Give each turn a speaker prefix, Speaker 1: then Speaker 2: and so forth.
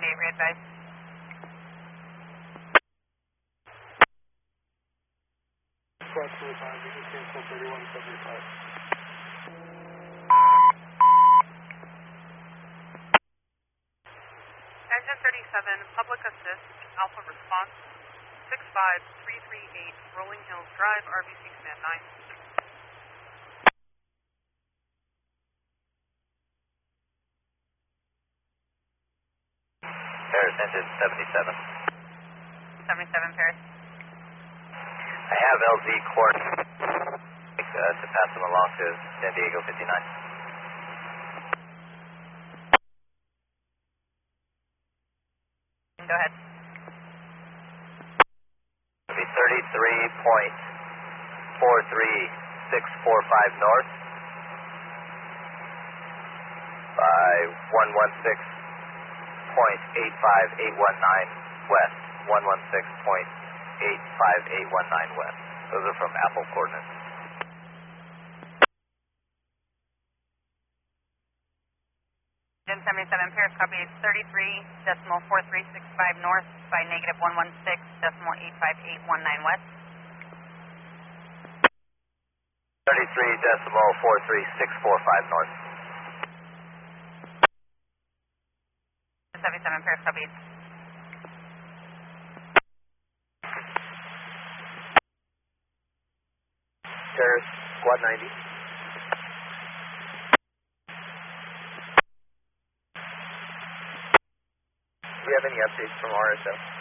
Speaker 1: re-advise.
Speaker 2: Squad 45, we can cancel 3175.
Speaker 1: Engine 37, public assist, alpha response, 65338, Rolling Hills Drive, RBC Command 9.
Speaker 3: Paris, engine 77.
Speaker 1: 77, Paris.
Speaker 3: I have LZ coordinates to pass them along to San Diego 59.
Speaker 1: Go ahead.
Speaker 3: It'll be 33.43645 north by 116.85819 west. 116.85819 west. Those are from Apple coordinates.
Speaker 1: Engine 77, Paris, copy 33.4365 north by negative 116.85819 west.
Speaker 3: 33.43645 north.
Speaker 1: 77, Paris, copy.
Speaker 3: Paris, squad 90. Do we have any updates from RSF?